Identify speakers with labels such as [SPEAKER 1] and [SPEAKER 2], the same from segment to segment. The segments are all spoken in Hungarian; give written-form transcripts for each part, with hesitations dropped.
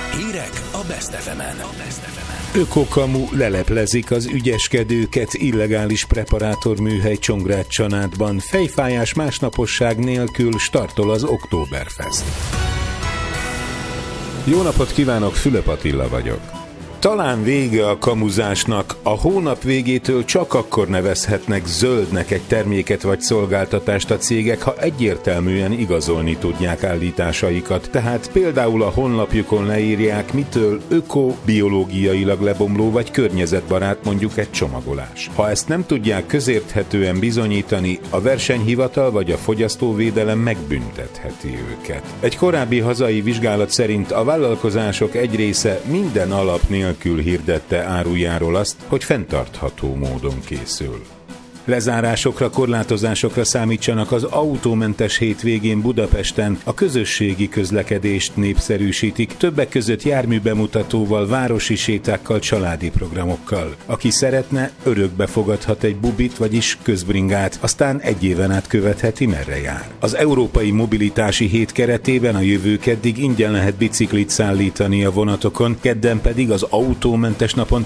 [SPEAKER 1] Hírek a Best FM-en.
[SPEAKER 2] Ökokamu leleplezik az ügyeskedőket, illegális preparátorműhely Csongrád-Csanádban. Fejfájás másnaposság nélkül startol az Oktoberfest. Jó napot kívánok, Fülöp Attila vagyok. Talán vége a kamuzásnak, a hónap végétől csak akkor nevezhetnek zöldnek egy terméket vagy szolgáltatást a cégek, ha egyértelműen igazolni tudják állításaikat. Tehát például a honlapjukon leírják, mitől öko, biológiailag lebomló vagy környezetbarát mondjuk egy csomagolás. Ha ezt nem tudják közérthetően bizonyítani, a versenyhivatal vagy a fogyasztóvédelem megbüntetheti őket. Egy korábbi hazai vizsgálat szerint a vállalkozások egy része minden alap nélkül hirdette árujáról azt, hogy fenntartható módon készül. Lezárásokra, korlátozásokra számítsanak az autómentes hétvégén Budapesten, a közösségi közlekedést népszerűsítik, többek között járműbemutatóval, városi sétákkal, családi programokkal. Aki szeretne, örökbe fogadhat egy bubit, vagyis közbringát, aztán egy éven át követheti, merre jár. Az Európai Mobilitási Hét keretében a jövő keddig ingyen lehet biciklit szállítani a vonatokon, kedden pedig az autómentes napon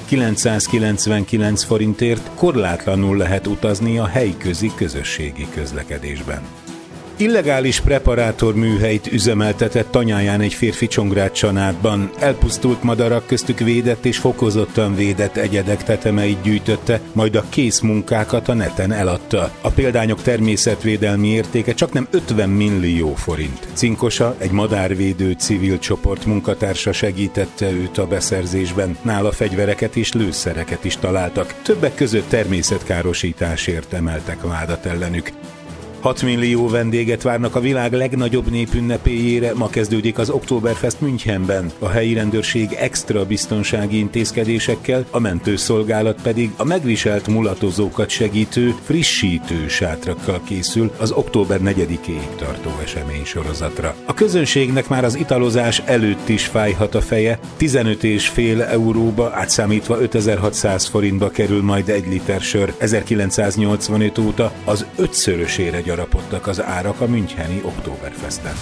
[SPEAKER 2] 999 forintért korlátlanul lehet utazni a helyközi közösségi közlekedésben. Illegális preparátorműhelyt üzemeltetett Tanyáján egy férfi Csongrád-Csanádban. Elpusztult madarak, köztük védett és fokozottan védett egyedek tetemeit gyűjtötte, majd a készmunkákat a neten eladta. A példányok természetvédelmi értéke csaknem 50 millió forint. Cinkosa, egy madárvédő civil csoport munkatársa segítette őt a beszerzésben. Nála fegyvereket és lőszereket is találtak. Többek között természetkárosításért emeltek vádat ellenük. 6 millió vendéget várnak a világ legnagyobb népünnepéjére, ma kezdődik az Oktoberfest Münchenben. A helyi rendőrség extra biztonsági intézkedésekkel, a mentőszolgálat pedig a megviselt mulatozókat segítő, frissítő sátrakkal készül az október 4-éig tartó eseménysorozatra. A közönségnek már az italozás előtt is fájhat a feje, 15,5 euróba, átszámítva 5600 forintba kerül majd 1 liter sör. 1985 óta az 5-szörösére gyarapodtak az árak a müncheni Oktoberfesten.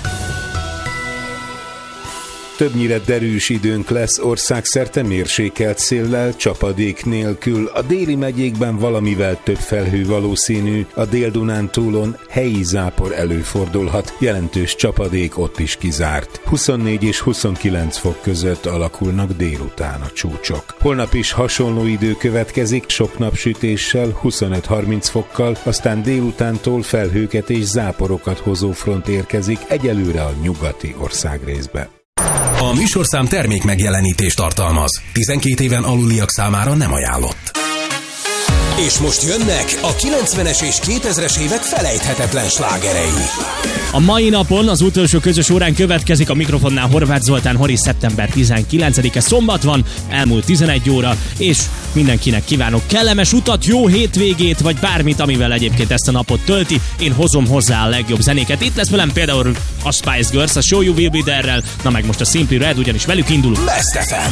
[SPEAKER 2] Többnyire derűs időnk lesz, országszerte mérsékelt széllel, csapadék nélkül. A déli megyékben valamivel több felhő valószínű, a Dél-Dunántúlon helyi zápor előfordulhat, jelentős csapadék ott is kizárt. 24 és 29 fok között alakulnak délután a csúcsok. Holnap is hasonló idő következik, sok napsütéssel, 25-30 fokkal, aztán délutántól felhőket és záporokat hozó front érkezik egyelőre a nyugati országrészbe.
[SPEAKER 1] A műsorszám termék megjelenítést tartalmaz. 12 éven aluliak számára nem ajánlott. És most jönnek a 90-es és 2000-es évek felejthetetlen slágerei.
[SPEAKER 3] A mai napon az utolsó közös órán következik, a mikrofonnál Horváth Zoltán, Hori, szeptember 19-e szombat van, elmúlt 11 óra, és mindenkinek kívánok kellemes utat, jó hétvégét, vagy bármit, amivel egyébként ezt a napot tölti. Én hozom hozzá a legjobb zenéket. Itt lesz velem például a Spice Girls, a Show You Will Be There-rel, na meg most a Simply Red, ugyanis velük indulunk.
[SPEAKER 1] Best FM.